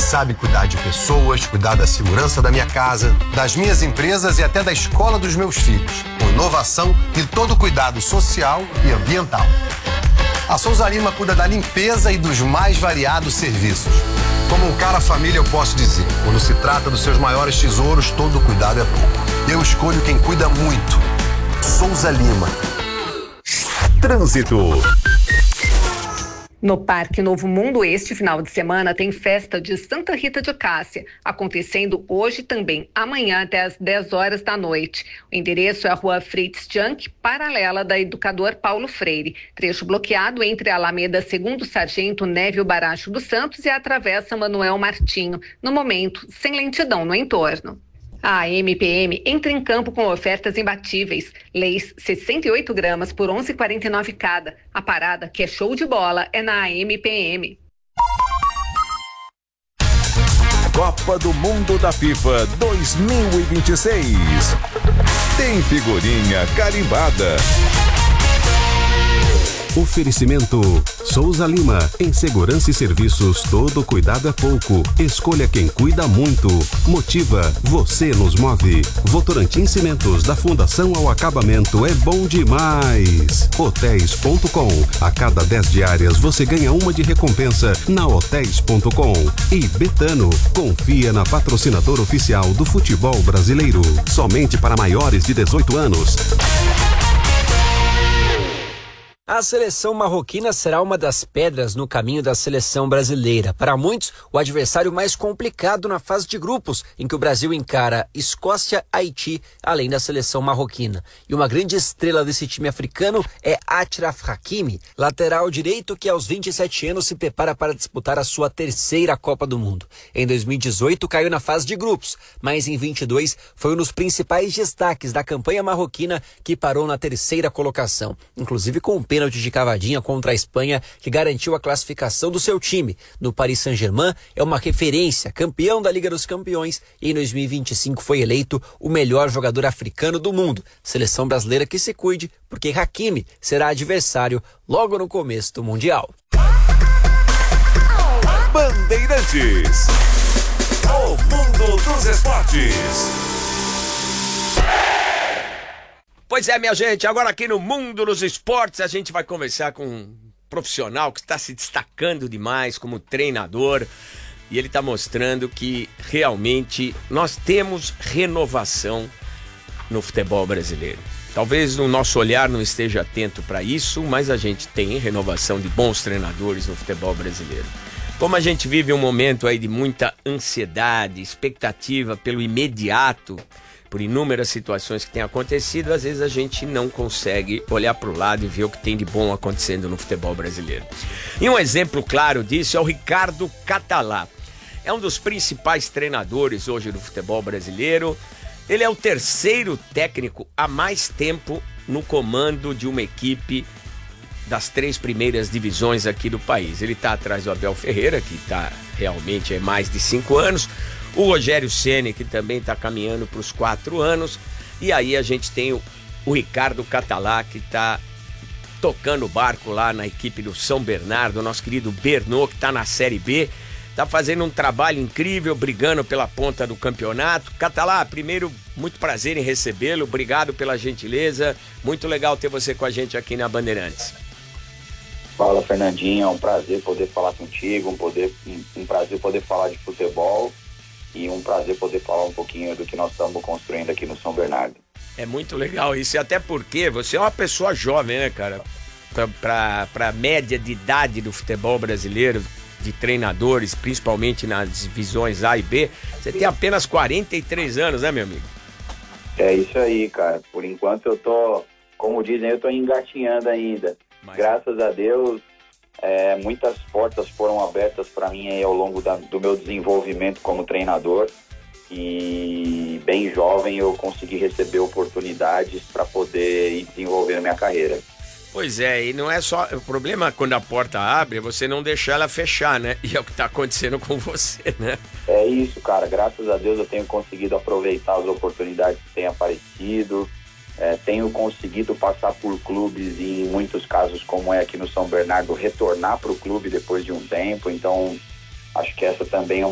sabe cuidar de pessoas, cuidar da segurança da minha casa, das minhas empresas e até da escola dos meus filhos, com inovação e todo o cuidado social e ambiental. A Souza Lima cuida da limpeza e dos mais variados serviços. Como um cara família, eu posso dizer, quando se trata dos seus maiores tesouros, todo cuidado é pouco. Eu escolho quem cuida muito. Souza Lima. Trânsito. No Parque Novo Mundo, este final de semana, tem festa de Santa Rita de Cássia, acontecendo hoje também, amanhã até às 10 horas da noite. O endereço é a Rua Fritz Junk, paralela da Educador Paulo Freire. Trecho bloqueado entre a Alameda 2º Sargento Névio Baracho dos Santos e a Travessa Manuel Martinho. No momento, sem lentidão no entorno. A MPM entra em campo com ofertas imbatíveis. Leis 68 gramas por 11,49 cada. A parada, que é show de bola, é na MPM. Copa do Mundo da FIFA 2026. Tem figurinha carimbada. Oferecimento Souza Lima. Em segurança e serviços, todo cuidado é pouco. Escolha quem cuida muito. Motiva, você nos move. Votorantim Cimentos, da fundação ao acabamento, é bom demais. Hotéis.com. A cada 10 diárias você ganha uma de recompensa na Hotéis.com. E Betano, confia na patrocinadora oficial do futebol brasileiro. Somente para maiores de 18 anos. A seleção marroquina será uma das pedras no caminho da seleção brasileira. Para muitos, o adversário mais complicado na fase de grupos, em que o Brasil encara Escócia, Haiti, além da seleção marroquina. E uma grande estrela desse time africano é Achraf Hakimi, lateral direito que aos 27 anos se prepara para disputar a sua terceira Copa do Mundo. Em 2018 caiu na fase de grupos, mas em 22 foi um dos principais destaques da campanha marroquina, que parou na terceira colocação, inclusive com um pênalti de cavadinha contra a Espanha, que garantiu a classificação do seu time. No Paris Saint-Germain é uma referência, campeão da Liga dos Campeões, e em 2025 foi eleito o melhor jogador africano do mundo. Seleção brasileira que se cuide, porque Hakimi será adversário logo no começo do Mundial. Bandeirantes. O mundo dos esportes. Pois é, minha gente, agora aqui no Mundo dos Esportes a gente vai conversar com um profissional que está se destacando demais como treinador, e ele está mostrando que realmente nós temos renovação no futebol brasileiro. Talvez o nosso olhar não esteja atento para isso, mas a gente tem renovação de bons treinadores no futebol brasileiro. Como a gente vive um momento aí de muita ansiedade, expectativa pelo imediato, por inúmeras situações que têm acontecido, às vezes a gente não consegue olhar para o lado e ver o que tem de bom acontecendo no futebol brasileiro. E um exemplo claro disso é o Ricardo Catalá. É um dos principais treinadores hoje do futebol brasileiro. Ele é o terceiro técnico há mais tempo no comando de uma equipe das 3 primeiras divisões aqui do país. Ele está atrás do Abel Ferreira, que está realmente há mais de 5 anos. O Rogério Ceni, que também está caminhando para os 4 anos. E aí a gente tem o Ricardo Catalá, que está tocando o barco lá na equipe do São Bernardo, nosso querido Bernô, que está na Série B. Está fazendo um trabalho incrível, brigando pela ponta do campeonato. Catalá, primeiro, muito prazer em recebê-lo. Obrigado pela gentileza. Muito legal ter você com a gente aqui na Bandeirantes. Fala, Fernandinho. É um prazer poder falar contigo, um prazer poder falar de futebol. E um prazer poder falar um pouquinho do que nós estamos construindo aqui no São Bernardo. É muito legal isso, e até porque você é uma pessoa jovem, né, cara? Para a média de idade do futebol brasileiro, de treinadores, principalmente nas divisões A e B, você tem apenas 43 anos, né, meu amigo? É isso aí, cara. Por enquanto eu tô, como dizem, eu tô engatinhando ainda. Mas... graças a Deus, muitas portas foram abertas para mim aí ao longo do meu desenvolvimento como treinador, e bem jovem eu consegui receber oportunidades para poder ir desenvolvendo minha carreira. Pois é, e não é só... O problema quando a porta abre é você não deixar ela fechar, né? E é o que tá acontecendo com você, né? É isso, cara. Graças a Deus eu tenho conseguido aproveitar as oportunidades que têm aparecido. Tenho conseguido passar por clubes e, em muitos casos, como é aqui no São Bernardo, retornar para o clube depois de um tempo. Então, acho que essa também é